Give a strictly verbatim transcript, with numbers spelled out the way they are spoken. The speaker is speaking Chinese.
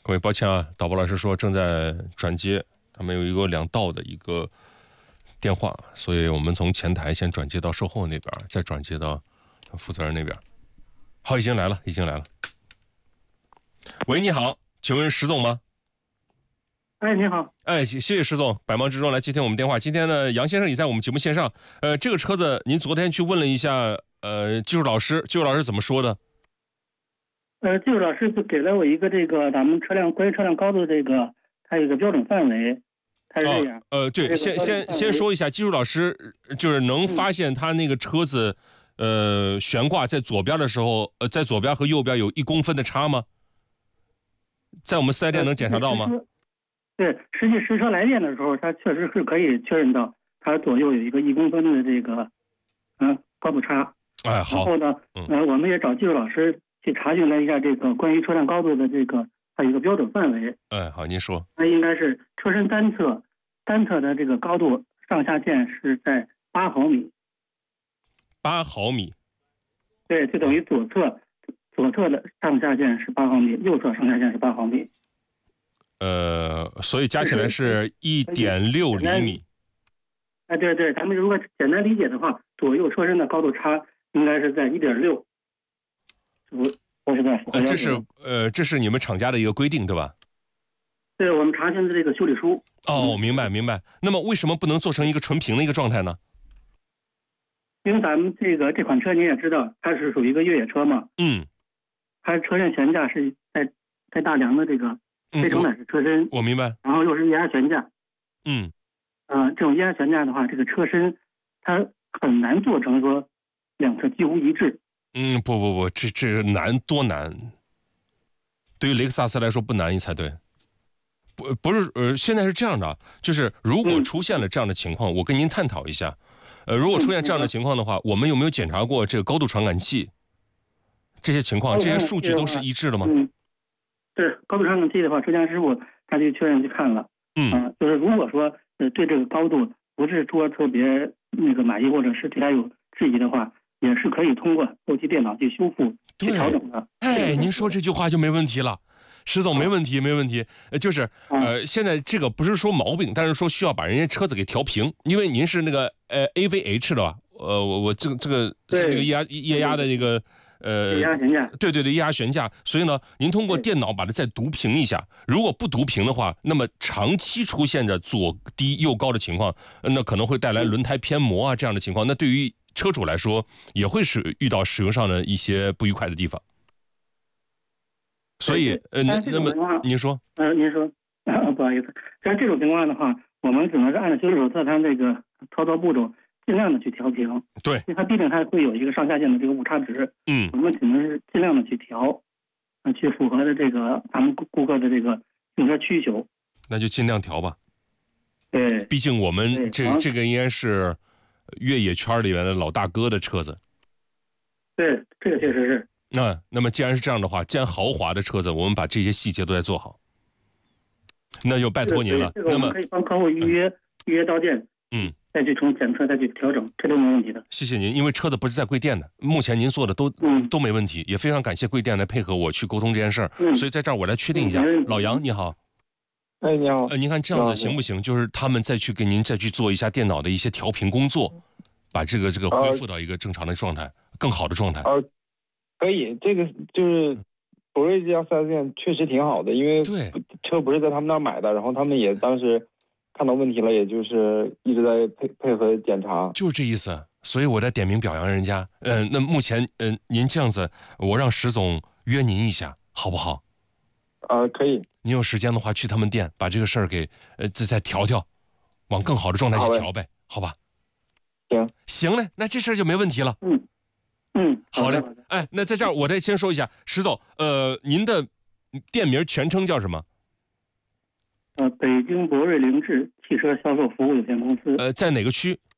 各位抱歉啊，导播老师说正在转接，他们有一个两道的一个电话，所以我们从前台先转接到售后那边，再转接到负责人那边。好，已经来了，已经来了。喂，你好，请问石总吗？ 哎，你好。 哎，谢谢石总，百忙之中来接听我们电话。今天呢，杨先生也在我们节目线上。呃，这个车子您昨天去问了一下，呃，技术老师，技术老师怎么说的？ 呃，技术老师就给了我一个这个咱们车辆关于车辆高度的这个，它有一个标准范围，它是这样。 哦、呃，对，先先先说一下，技术老师就是能发现他那个车子，嗯、呃，悬挂在左边的时候，呃，在左边和右边有一公分的差吗？在我们四 S 店能检查到吗？ 呃、对，实际实车来电的时候，它确实是可以确认到它左右有一个一公分的这个，嗯，高度差。 哎，好。 然后呢， 嗯、 呃，我们也找技术老师去查询了一下这个关于车辆高度的这个它有一个标准范围。 哎，好，您说。 它应该是车身单侧单侧的这个高度上下限是在八毫米。 八毫米。 对，就等于左侧左侧的上下限是八毫米，右侧上下限是八毫米。 呃，所以加起来是一点六厘米。 哎，对对，咱们如果简单理解的话，左右车身的高度差应该是在一点六。我我是在呃，这是呃，这是你们厂家的一个规定，对吧？ 对，我们查询的这个修理书。 哦，明白明白。那么为什么不能做成一个纯平的一个状态呢？ 因为咱们这个这款车您也知道，它是属于一个越野车嘛。 嗯。 它车身悬架是在在大梁的这个非承载式车身、 嗯我。我明白。 然后又是液压悬架。 嗯。 呃，这种液压悬架的话，这个车身它很难做成说两侧几乎一致。 嗯，不不不，这这难多难。对于雷克萨斯来说不难才对。不不是呃，现在是这样的，就是如果出现了这样的情况，嗯、我跟您探讨一下。呃，如果出现这样的情况的话，嗯、我们有没有检查过这个高度传感器？这些情况，这些数据都是一致的吗？ 嗯，对，高度传感器的话，车间师傅他去确认去看了。 嗯、 呃，就是如果说呃对这个高度不是说特别那个满意，或者是对它有质疑的话，也是可以通过后期电脑去修复、去调整的。 哎，您说这句话就没问题了。石总，没问题，没问题。呃，就是呃，现在这个不是说毛病，但是说需要把人家车子给调平，因为您是那个呃 A V H 的吧？呃，我我这个这个那个液压液压的那个呃液压悬架， 对对对，液压悬架。所以呢，您通过电脑把它再读平一下。如果不读平的话，那么长期出现着左低右高的情况，那可能会带来轮胎偏磨啊这样的情况。那对于车主来说，也会是遇到使用上的一些不愉快的地方。所以，呃，那那么您说， 呃，您说，啊，不好意思，像这种情况的话，我们只能是按照修理手册它这个操作步骤，尽量的去调平。 对， 因为它毕竟它会有一个上下限的这个误差值。 嗯， 我们只能是尽量的去调，啊，去符合的这个咱们顾客的这个用车需求。 那就尽量调吧。 对， 毕竟我们这这个应该是越野圈里面的老大哥的车子。 对，这个确实是。 那、啊、那么既然是这样的话，既然豪华的车子，我们把这些细节都在做好，那就拜托您了。 这个我们可以帮客户预约、嗯、预约到店， 嗯， 再去从检测再去调整，这都没问题的。 谢谢您，因为车子不是在贵店的，目前您做的都、嗯、都没问题，也非常感谢贵店来配合我去沟通这件事儿、嗯。所以在这儿我来确定一下，嗯、老杨你好。 哎，你好。 呃，您看这样子行不行？就是他们再去给您再去做一下电脑的一些调频工作，把这个这个恢复到一个正常的状态，呃、更好的状态。 呃可以，这个就是博瑞这家四 S 店确实挺好的，因为车不是在他们那儿买的，然后他们也当时看到问题了，也就是一直在配配合检查， 就是这意思。所以我在点名表扬人家。嗯、呃，那目前嗯、呃，您这样子，我让石总约您一下，好不好？ 啊、呃，可以。 您有时间的话，去他们店把这个事儿给呃再再调调，往更好的状态去调呗，好吧？ 行， 行嘞，那这事儿就没问题了。 嗯。嗯， 好嘞，哎，那在这儿我再先说一下，石总，呃，您的店名全称叫什么？ 呃，北京博瑞凌志汽车销售服务有限公司。 呃，在哪个区？